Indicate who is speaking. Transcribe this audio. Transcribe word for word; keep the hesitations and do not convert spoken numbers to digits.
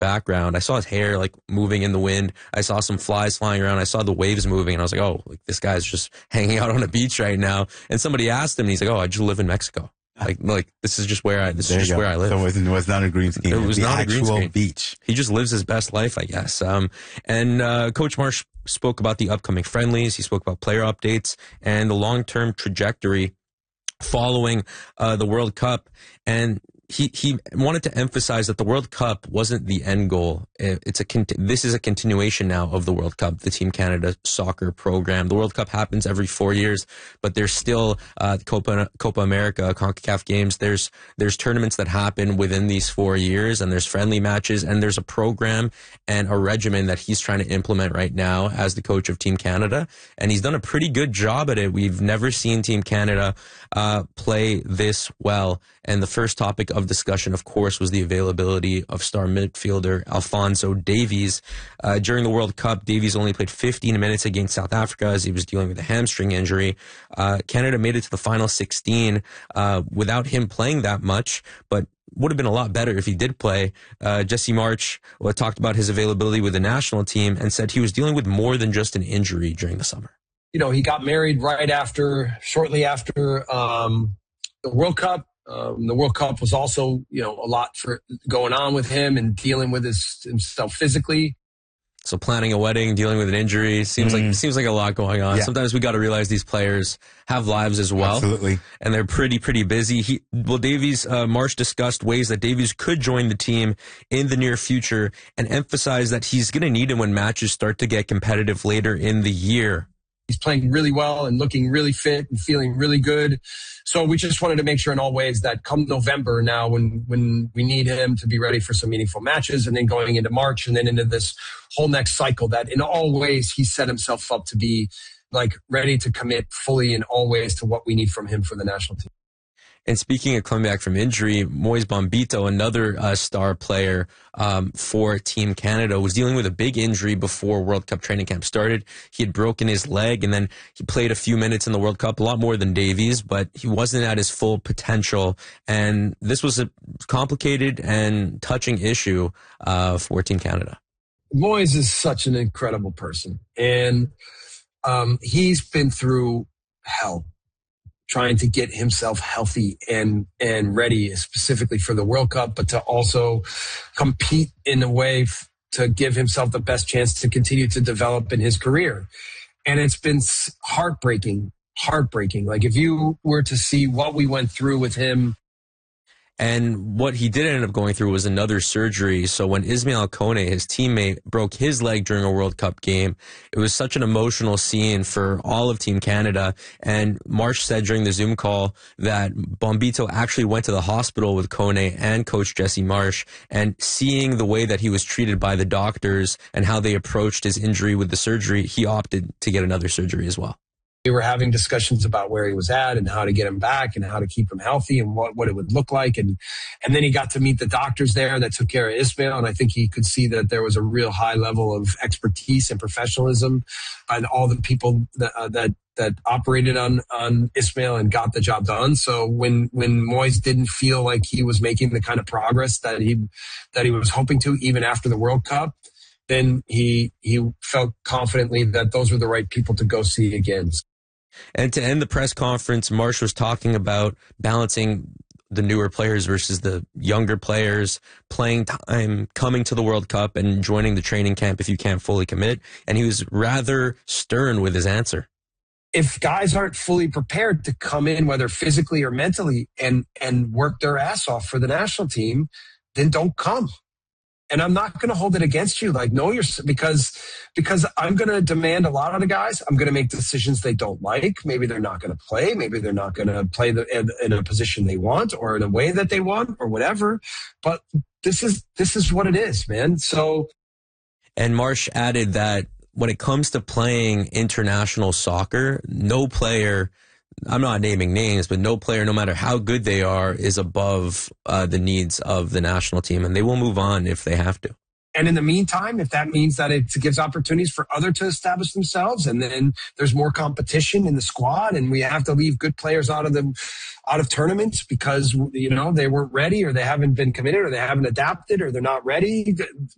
Speaker 1: background. I saw his hair like moving in the wind. I saw some flies flying around. I saw the waves moving, and I was like, oh, like this guy's just hanging out on a beach right now. And somebody asked him, and he's like, oh, I just live in Mexico. Like, like this is just where I, this
Speaker 2: There
Speaker 1: is just
Speaker 2: you go.
Speaker 1: where I live.
Speaker 2: So it was, it was not a green screen.
Speaker 1: It was
Speaker 2: the
Speaker 1: not a green
Speaker 2: actual
Speaker 1: screen.
Speaker 2: beach.
Speaker 1: He just lives his best life, I guess. Um, and uh, Coach Marsh spoke about the upcoming friendlies. He spoke about player updates and the long-term trajectory following uh, the World Cup. And he he wanted to emphasize that the World Cup wasn't the end goal. It's a this is a continuation now of the World Cup, the Team Canada soccer program. The World Cup happens every four years, but there's still uh, Copa Copa America, CONCACAF games. There's there's tournaments that happen within these four years, and there's friendly matches, and there's a program and a regimen that he's trying to implement right now as the coach of Team Canada, and he's done a pretty good job at it. We've never seen Team Canada uh, play this well. And the first topic of discussion, of course, was the availability of star midfielder Alphonso Davies. Uh, during the World Cup, Davies only played fifteen minutes against South Africa as he was dealing with a hamstring injury. Uh, Canada made it to the final sixteen uh, without him playing that much, but would have been a lot better if he did play. Uh, Jesse March well, talked about his availability with the national team and said he was dealing with more than just an injury during the summer.
Speaker 3: You know, he got married right after, shortly after um, the World Cup. Um, the World Cup was also, you know, a lot for going on with him and dealing with his, himself physically.
Speaker 1: So planning a wedding, dealing with an injury, seems mm. like seems like a lot going on. Yeah. Sometimes we got to realize these players have lives as well.
Speaker 2: Absolutely.
Speaker 1: And they're pretty, pretty busy. He, well, Davies, uh, Marsh discussed ways that Davies could join the team in the near future and emphasized that he's going to need him when matches start to get competitive later in the year.
Speaker 3: He's playing really well and looking really fit and feeling really good. So we just wanted to make sure in all ways that come November now when, when we need him to be ready for some meaningful matches and then going into March and then into this whole next cycle that in all ways he set himself up to be like ready to commit fully in all ways to what we need from him for the national team.
Speaker 1: And speaking of coming back from injury, Moise Bombito, another uh, star player um, for Team Canada, was dealing with a big injury before World Cup training camp started. He had broken his leg, and then he played a few minutes in the World Cup, a lot more than Davies, but he wasn't at his full potential. And this was a complicated and touching issue uh, for Team Canada.
Speaker 3: Moise is such an incredible person, and um, he's been through hell trying to get himself healthy and, and ready specifically for the World Cup, but to also compete in a way f- to give himself the best chance to continue to develop in his career. And it's been heartbreaking, heartbreaking. Like if you were to see what we went through with him.
Speaker 1: And what he did end up going through was another surgery. So when Ismail Kone, his teammate, broke his leg during a World Cup game, it was such an emotional scene for all of Team Canada. And Marsh said during the Zoom call that Bombito actually went to the hospital with Kone and Coach Jesse Marsh, and seeing the way that he was treated by the doctors and how they approached his injury with the surgery, he opted to get another surgery as well.
Speaker 3: We were having discussions about where he was at and how to get him back and how to keep him healthy and what, what it would look like. And, and then he got to meet the doctors there that took care of Ismail. And I think he could see that there was a real high level of expertise and professionalism by all the people that, uh, that, that operated on, on Ismail and got the job done. So when, when Moise didn't feel like he was making the kind of progress that he, that he was hoping to, even after the World Cup, then he, he felt confidently that those were the right people to go see again.
Speaker 1: And to end the press conference, Marsh was talking about balancing the newer players versus the younger players, playing time, coming to the World Cup, and joining the training camp if you can't fully commit. And he was rather stern with his answer.
Speaker 3: If guys aren't fully prepared to come in, whether physically or mentally, and, and work their ass off for the national team, then don't come. And I'm not going to hold it against you. Like, no, you're because, because I'm going to demand a lot of the guys. I'm going to make decisions they don't like. Maybe they're not going to play. Maybe they're not going to play the, in, in a position they want or in a way that they want or whatever. But this is, this is what it is, man. So.
Speaker 1: And Marsh added that when it comes to playing international soccer, no player, I'm not naming names, but no player, no matter how good they are, is above uh, the needs of the national team, and they will move on if they have to.
Speaker 3: And in the meantime, if that means that it gives opportunities for others to establish themselves, and then there's more competition in the squad, and we have to leave good players out of the out of tournaments because, you know, they weren't ready or they haven't been committed or they haven't adapted or they're not ready,